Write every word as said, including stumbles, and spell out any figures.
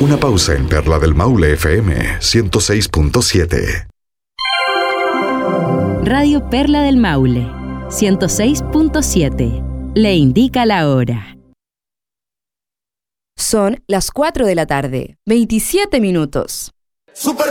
Una pausa en Perla del Maule F M ciento seis punto siete. Radio Perla del Maule ciento seis punto siete. Le indica la hora. Son las cuatro de la tarde, veintisiete minutos. Super